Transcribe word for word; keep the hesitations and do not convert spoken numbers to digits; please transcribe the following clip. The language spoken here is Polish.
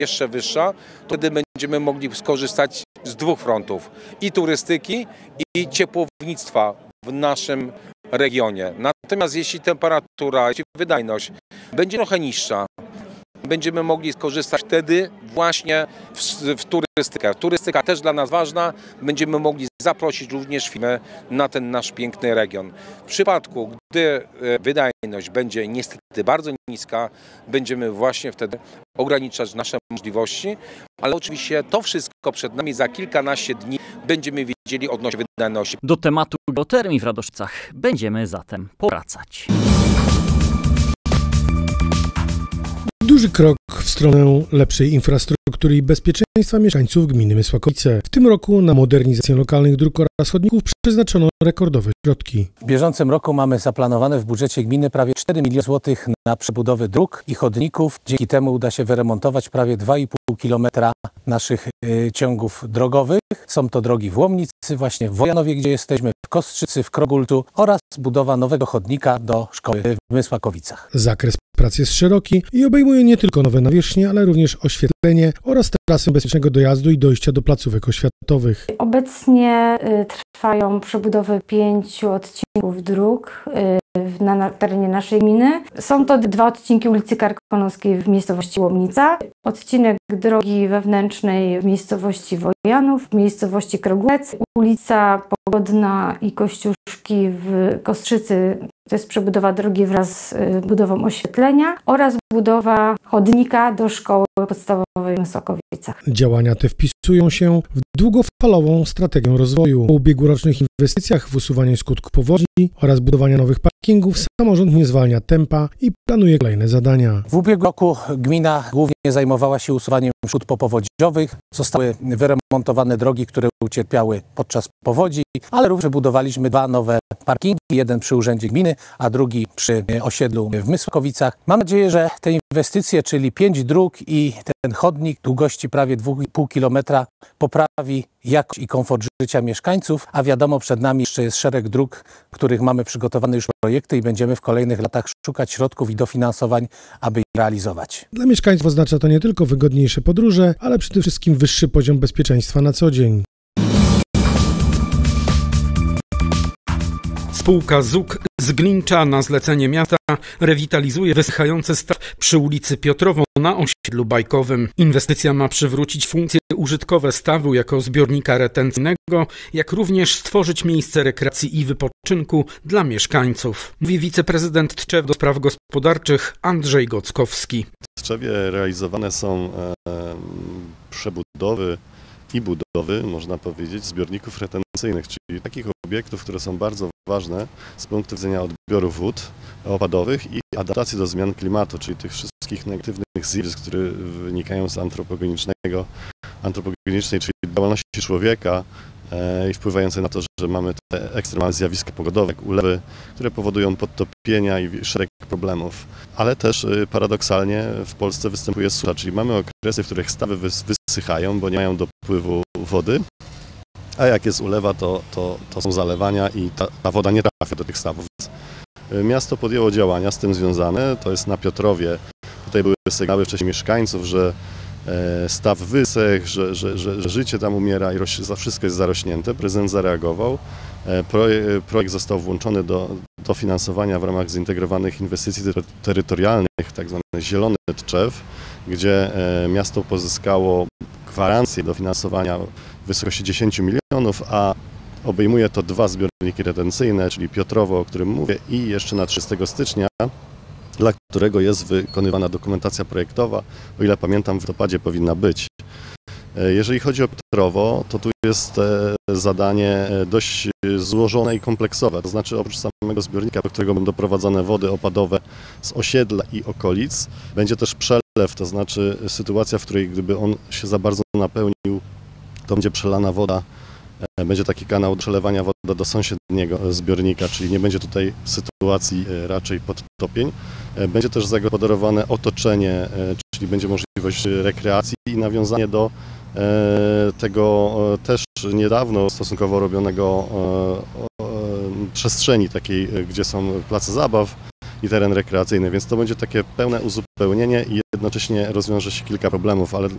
jeszcze wyższa, to wtedy będziemy mogli skorzystać z dwóch frontów. I turystyki, i ciepłownictwa w naszym regionie. Natomiast jeśli temperatura, jeśli wydajność będzie trochę niższa, będziemy mogli skorzystać wtedy właśnie w, w turystykę. Turystyka też dla nas ważna. Będziemy mogli zaprosić również firmy na ten nasz piękny region. W przypadku, gdy wydajność będzie niestety bardzo niska, będziemy właśnie wtedy ograniczać nasze możliwości, ale oczywiście to wszystko przed nami za kilkanaście dni będziemy wiedzieli odnośnie wydajności. Do tematu geotermii w Radoszczycach będziemy zatem powracać. Duży krok w stronę lepszej infrastruktury i bezpieczeństwa mieszkańców gminy Mysłakowice. W tym roku na modernizację lokalnych dróg oraz chodników przeznaczono rekordowe środki. W bieżącym roku mamy zaplanowane w budżecie gminy prawie cztery miliony złotych na przebudowę dróg i chodników. Dzięki temu uda się wyremontować prawie dwa i pół kilometra naszych y, ciągów drogowych. Są to drogi w Łomnicy, właśnie w Wojanowie, gdzie jesteśmy, w Kostrzycy, w Krogultu oraz budowa nowego chodnika do szkoły w Mysłakowicach. Zakres pracy jest szeroki i obejmuje nie tylko nowe nawierzchnie, ale również oświetlenie oraz trasy bezpiecznego dojazdu i dojścia do placówek oświatowych. Obecnie y, trwają przebudowy pięciu odcinków dróg y, na, na terenie naszej gminy. Są to dwa odcinki ulicy Karkonoskiej w miejscowości Łomnica, odcinek drogi wewnętrznej w miejscowości Wojanów, w miejscowości Krogulec, ulica Pogodna i Kościuszki w Kostrzycy. To jest przebudowa drogi wraz z budową oświetlenia oraz budowa chodnika do szkoły podstawowej w Mysłakowicach. Działania te wpisują się w długofalową strategię rozwoju. Po ubiegłorocznych inwestycjach w usuwanie skutków powodzi oraz budowania nowych parkingów samorząd nie zwalnia tempa i planuje kolejne zadania. W ubiegłym roku gmina głównie zajmowała się usuwaniem szkód popowodziowych. Zostały wyremontowane drogi, które ucierpiały podczas powodzi, ale również wybudowaliśmy dwa nowe parkingi, jeden przy urzędzie gminy, a drugi przy osiedlu w Mysłakowicach. Mam nadzieję, że te inwestycje, czyli pięć dróg i ten chodnik długości prawie dwa i pół kilometra poprawi jakość i komfort życia mieszkańców, a wiadomo, przed nami jeszcze jest szereg dróg, których mamy przygotowane już projekty i będziemy w kolejnych latach szukać środków i dofinansowań, aby je realizować. Dla mieszkańców oznacza to nie tylko wygodniejsze podróże, ale przede wszystkim wyższy poziom bezpieczeństwa na co dzień. Spółka Z U K z Glincza na zlecenie miasta rewitalizuje wysychający staw przy ulicy Piotrowo na osiedlu bajkowym. Inwestycja ma przywrócić funkcje użytkowe stawu jako zbiornika retencyjnego, jak również stworzyć miejsce rekreacji i wypoczynku dla mieszkańców, mówi wiceprezydent Tczew do spraw gospodarczych Andrzej Gockowski. W Tczewie realizowane są e, przebudowy i budowy, można powiedzieć, zbiorników retencyjnych, czyli takich obiektów, które są bardzo ważne z punktu widzenia odbioru wód opadowych i adaptacji do zmian klimatu, czyli tych wszystkich negatywnych zjawisk, które wynikają z antropogenicznego, antropogenicznej, czyli działalności człowieka e, i wpływającej na to, że mamy te ekstremalne zjawiska pogodowe, jak ulewy, które powodują podtopienia i szereg problemów. Ale też e, paradoksalnie w Polsce występuje susza, czyli mamy okresy, w których stawy wysychają, bo nie mają dopływu wody, a jak jest ulewa, to, to, to są zalewania i ta, ta woda nie trafia do tych stawów. Miasto podjęło działania z tym związane, to jest na Piotrowie. Tutaj były sygnały wcześniej mieszkańców, że staw wysechł, że, że, że, że życie tam umiera i roś, wszystko jest zarośnięte. Prezydent zareagował. Projekt, projekt został włączony do dofinansowania w ramach zintegrowanych inwestycji terytorialnych, tak zwany Zielony Tczew, gdzie miasto pozyskało gwarancję dofinansowania w wysokości dziesięć milionów, a obejmuje to dwa zbiorniki retencyjne, czyli Piotrowo, o którym mówię, i jeszcze na trzydziestego stycznia, dla którego jest wykonywana dokumentacja projektowa. O ile pamiętam, w listopadzie powinna być. Jeżeli chodzi o Piotrowo, to tu jest zadanie dość złożone i kompleksowe. To znaczy, oprócz samego zbiornika, do którego będą doprowadzone wody opadowe z osiedla i okolic, będzie też przelew, to znaczy sytuacja, w której gdyby on się za bardzo napełnił, to będzie przelana woda, będzie taki kanał przelewania wody do sąsiedniego zbiornika, czyli nie będzie tutaj sytuacji raczej podtopień. Będzie też zagospodarowane otoczenie, czyli będzie możliwość rekreacji i nawiązanie do tego też niedawno stosunkowo robionego przestrzeni takiej, gdzie są place zabaw i teren rekreacyjny, więc to będzie takie pełne uzupełnienie i jednocześnie rozwiąże się kilka problemów, ale